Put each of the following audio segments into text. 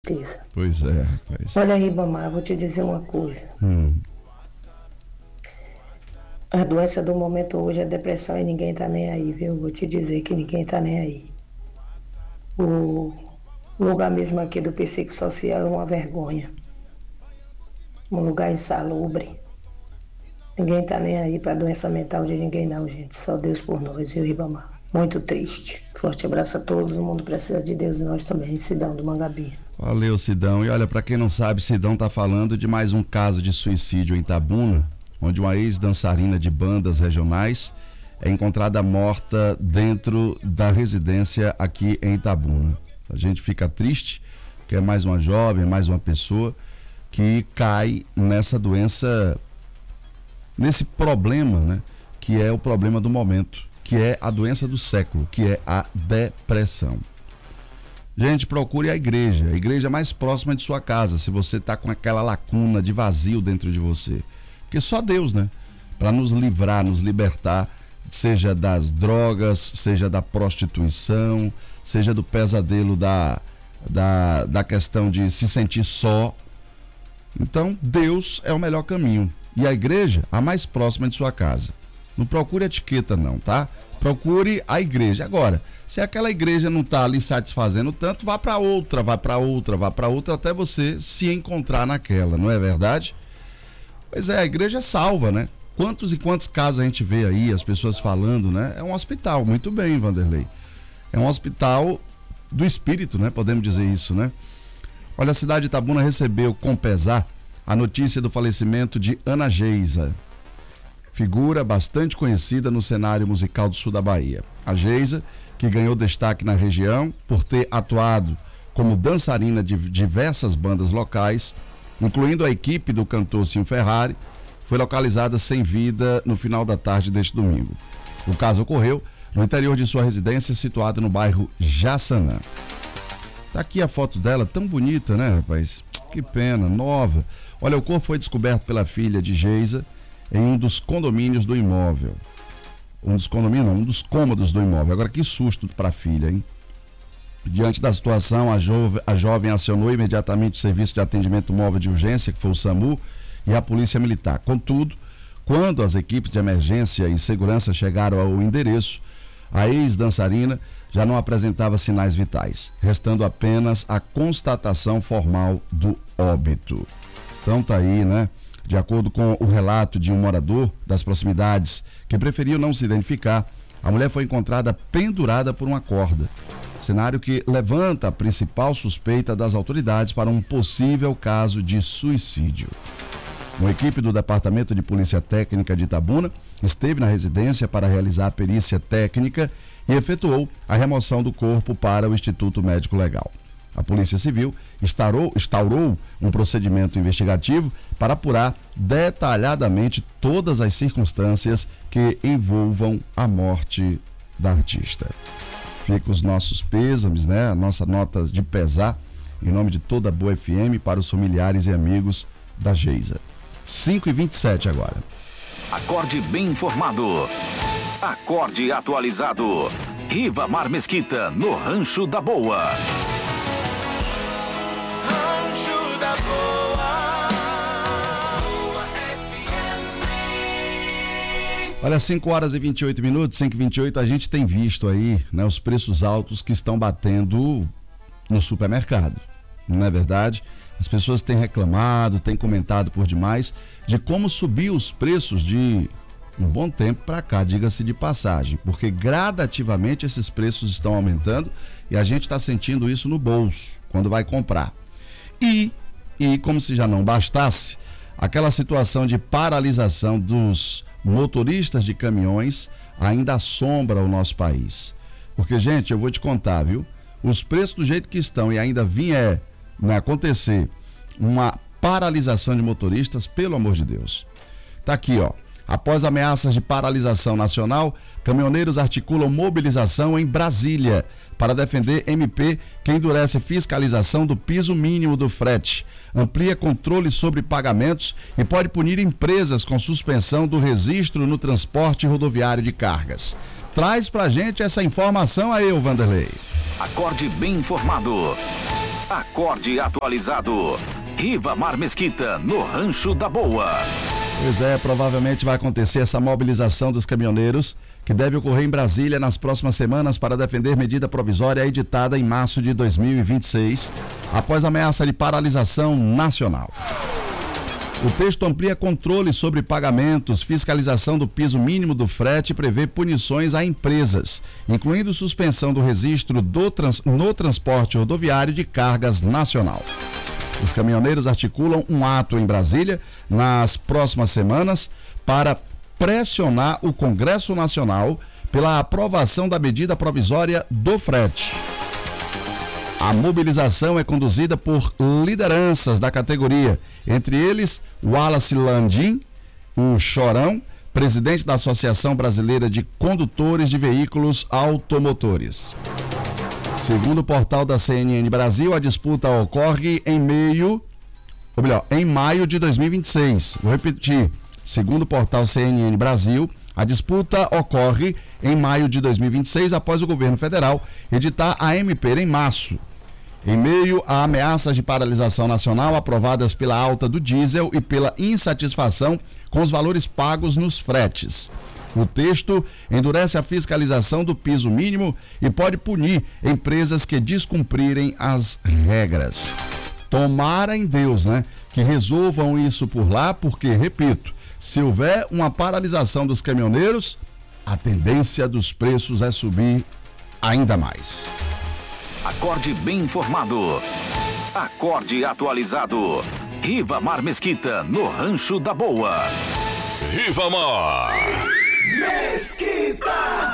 certeza. Pois é, rapaz. Olha, Ribamar, vou te dizer uma coisa. A doença do momento hoje é depressão e ninguém tá nem aí, viu? Vou te dizer que ninguém tá nem aí. O lugar mesmo aqui do psicossocial é uma vergonha. Um lugar insalubre. Ninguém tá nem aí pra doença mental de ninguém não, gente. Só Deus por nós, viu, Ribamar? Muito triste. Forte abraço a todos. O mundo precisa de Deus e nós também. Cidão do Mangabi. Valeu, Sidão. E olha, pra quem não sabe, Sidão tá falando de mais um caso de suicídio em Itabuna, onde uma ex-dançarina de bandas regionais é encontrada morta dentro da residência aqui em Itabuna. A gente fica triste, que é mais uma jovem, mais uma pessoa que cai nessa doença, nesse problema, né? Que é o problema do momento, que é a doença do século, que é a depressão. Gente, procure a igreja mais próxima de sua casa, se você está com aquela lacuna de vazio dentro de você. Porque só Deus, né? Para nos livrar, nos libertar, seja das drogas, seja da prostituição, seja do pesadelo da questão de se sentir só. Então, Deus é o melhor caminho. E a igreja, a mais próxima de sua casa. Não procure etiqueta não, tá? Procure a igreja. Agora, se aquela igreja não está ali satisfazendo tanto, vá para outra, até você se encontrar naquela, não é verdade? Pois é, a igreja salva, né? Quantos e quantos casos a gente vê aí, as pessoas falando, né? É um hospital, muito bem, Vanderlei. É um hospital do espírito, né? Podemos dizer isso, né? Olha, a cidade de Itabuna recebeu com pesar a notícia do falecimento de Ana Geisa, figura bastante conhecida no cenário musical do sul da Bahia. A Geisa, que ganhou destaque na região por ter atuado como dançarina de diversas bandas locais, incluindo a equipe do cantor Sim Ferrari, foi localizada sem vida no final da tarde deste domingo. O caso ocorreu no interior de sua residência, situada no bairro Jaçanã. Tá aqui a foto dela, tão bonita, né, rapaz? Que pena, nova. Olha, o corpo foi descoberto pela filha de Geisa em um dos condomínios do imóvel. Um dos cômodos do imóvel. Agora, que susto para a filha, hein? Diante da situação, a jovem acionou imediatamente o Serviço de Atendimento Móvel de Urgência, que foi o SAMU, e a Polícia Militar. Contudo, quando as equipes de emergência e segurança chegaram ao endereço, a ex-dançarina já não apresentava sinais vitais, restando apenas a constatação formal do óbito. Então tá aí, né? De acordo com o relato de um morador das proximidades que preferiu não se identificar, a mulher foi encontrada pendurada por uma corda. Cenário que levanta a principal suspeita das autoridades para um possível caso de suicídio. Uma equipe do Departamento de Polícia Técnica de Itabuna esteve na residência para realizar a perícia técnica e efetuou a remoção do corpo para o Instituto Médico Legal. A Polícia Civil instaurou um procedimento investigativo para apurar detalhadamente todas as circunstâncias que envolvam a morte da artista. Fica os nossos pêsames, né? A nossa nota de pesar, em nome de toda a Boa FM, para os familiares e amigos da Geisa. 5h27 agora. Acorde bem informado. Acorde atualizado. Ribamar Mesquita, no Rancho da Boa. Rancho da Boa. Olha, 5h28, 5h28, a gente tem visto aí, né, os preços altos que estão batendo no supermercado, não é verdade? As pessoas têm reclamado, têm comentado por demais de como subiu os preços de um bom tempo para cá, diga-se de passagem, porque gradativamente esses preços estão aumentando e a gente está sentindo isso no bolso quando vai comprar. E como se já não bastasse, aquela situação de paralisação dos motoristas de caminhões ainda assombra o nosso país. Porque, gente, eu vou te contar, viu? Os preços do jeito que estão e ainda acontecer uma paralisação de motoristas, pelo amor de Deus. Tá aqui, ó. Após ameaças de paralisação nacional, caminhoneiros articulam mobilização em Brasília para defender MP que endurece fiscalização do piso mínimo do frete, amplia controle sobre pagamentos e pode punir empresas com suspensão do registro no transporte rodoviário de cargas. Traz pra gente essa informação aí, Vanderlei. Acorde bem informado. Acorde atualizado. Rivamar Mesquita, no Rancho da Boa. Pois é, provavelmente vai acontecer essa mobilização dos caminhoneiros, que deve ocorrer em Brasília nas próximas semanas para defender medida provisória editada em março de 2026, após ameaça de paralisação nacional. O texto amplia controle sobre pagamentos, fiscalização do piso mínimo do frete e prevê punições a empresas, incluindo suspensão do registro no transporte rodoviário de cargas nacional. Os caminhoneiros articulam um ato em Brasília nas próximas semanas para pressionar o Congresso Nacional pela aprovação da medida provisória do frete. A mobilização é conduzida por lideranças da categoria, entre eles Wallace Landim, o Chorão, presidente da Associação Brasileira de Condutores de Veículos Automotores. Segundo o portal da CNN Brasil, a disputa ocorre em maio de 2026. Vou repetir. Segundo o portal CNN Brasil, a disputa ocorre em maio de 2026, após o governo federal editar a MP em março. Em meio a ameaças de paralisação nacional aprovadas pela alta do diesel e pela insatisfação com os valores pagos nos fretes. O texto endurece a fiscalização do piso mínimo e pode punir empresas que descumprirem as regras. Tomara em Deus, que resolvam isso por lá, porque, repito, se houver uma paralisação dos caminhoneiros, a tendência dos preços é subir ainda mais. Acorde bem informado. Acorde atualizado. Rivamar Mesquita, no Rancho da Boa. Rivamar Mesquita.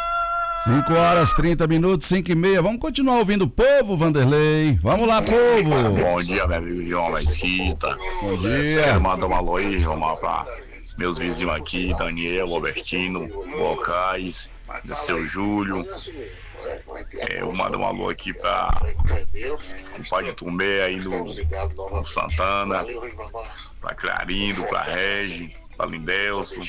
5h30, 5h30. Vamos continuar ouvindo o povo, Vanderlei. Vamos lá, povo. Bom dia, meu amigo João Mesquita. Bom dia. Quero mandar um alô aí, Romar, pra meus vizinhos aqui, Daniel, Albertino, Bocais, do seu Júlio. Eu mando um alô aqui para o pai de Tumbé aí no Santana, para Clarindo, para Regi, para Lindelso,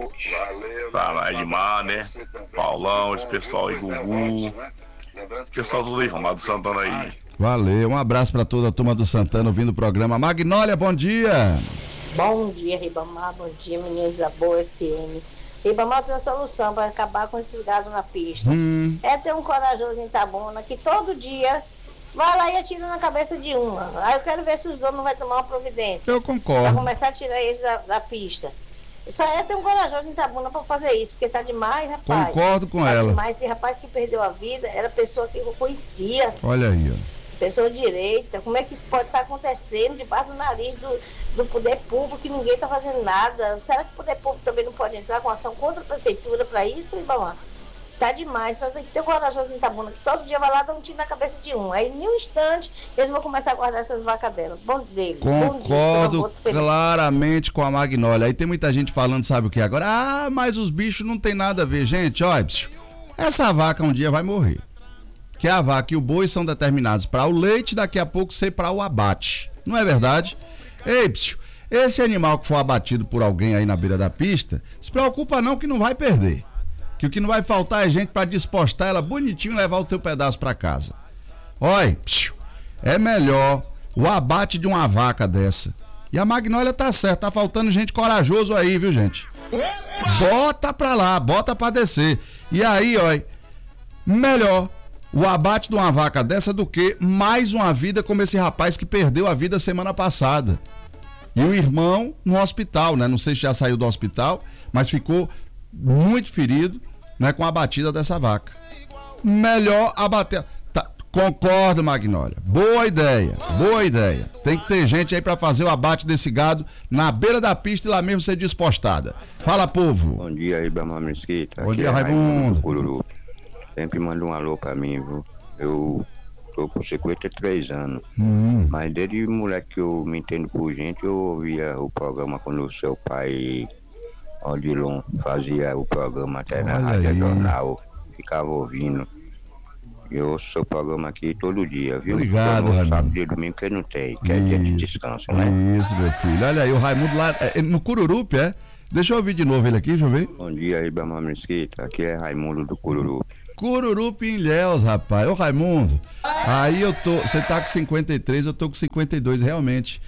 para Edmar, Paulão, esse pessoal aí, Gugu, esse pessoal tudo aí, vamos lá do Santana aí. Valeu, um abraço para toda a turma do Santana ouvindo o programa. Magnólia, bom dia. Bom dia, Ribamar, bom dia, meninos da Boa FM. Ribamar tem uma solução para acabar com esses gados na pista. É ter um corajoso em Itabuna que todo dia vai lá e atira na cabeça de uma. Aí eu quero ver se os donos não vão tomar uma providência. Eu Para concordo. começar a tirar eles da pista. Só é ter um corajoso em Itabuna para fazer isso, porque tá demais, rapaz. Concordo com tá ela. Demais. Esse rapaz que perdeu a vida era pessoa que eu conhecia. Olha aí, ó. Pessoa direita, como é que isso pode estar acontecendo debaixo do nariz do poder público, que ninguém está fazendo nada? Será que o poder público também não pode entrar com ação contra a prefeitura para isso, Ribamar? Tá demais, então tem que ter um corajoso em Itabuna, que todo dia vai lá dar um tiro na cabeça de um. Aí, em um instante, eles vão começar a guardar essas vacas dela. Bom dele. Concordo claramente com a Magnólia. Aí tem muita gente falando, sabe o que agora? Ah, mas os bichos não tem nada a ver. Gente, olha, essa vaca um dia vai morrer. Que a vaca e o boi são determinados para o leite, daqui a pouco ser para o abate. Não é verdade? Ei, psiu, esse animal que for abatido por alguém aí na beira da pista, se preocupa não que não vai perder. Que o que não vai faltar é gente para despostar ela bonitinho e levar o teu pedaço para casa. Olha, psiu, é melhor o abate de uma vaca dessa. E a Magnólia tá certa, tá faltando gente corajoso aí, viu, gente? Bota pra lá, bota pra descer. E aí, olha, melhor o abate de uma vaca dessa do que mais uma vida como esse rapaz que perdeu a vida semana passada. E o irmão no hospital, Não sei se já saiu do hospital, mas ficou muito ferido, com a batida dessa vaca. Melhor abater. Tá, concordo, Magnólia. Boa ideia, boa ideia. Tem que ter gente aí pra fazer o abate desse gado na beira da pista e lá mesmo ser despostada. Fala, povo. Bom dia, Ribamar Mesquita. Bom dia, Raimundo. Cururu. Sempre manda um alô pra mim, viu? Eu tô com 53 anos. Mas desde moleque que eu me entendo por gente, eu ouvia o programa quando o seu pai, Odilon, fazia o programa até na Rádio Jornal. Ficava ouvindo. Eu ouço seu programa aqui todo dia, viu? Obrigado, Raimundo. Sábado e domingo que não tem, que é dia de descanso, né? Isso, meu filho. Olha aí, o Raimundo lá no Cururupi, é? Deixa eu ouvir de novo ele aqui, deixa eu ver. Bom dia, Ribamar Mesquita. Aqui é Raimundo do Cururupi. Cururupinhléus, rapaz. Ô, Raimundo, aí você tá com 53, eu tô com 52, realmente.